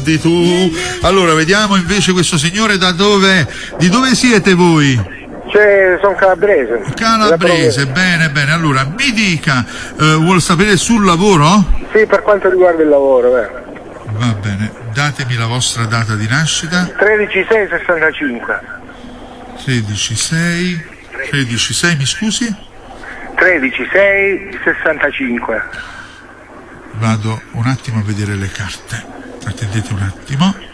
ricordi tu. Allora, vediamo invece questo signore di dove siete voi? Sono calabrese. Calabrese, bene, bene. Allora, mi dica, vuol sapere sul lavoro? Sì, per quanto riguarda il lavoro, Va bene, datemi la vostra data di nascita. 13/6/65. 13/6, mi scusi? 13/6/65. Vado un attimo a vedere le carte. Attendete un attimo.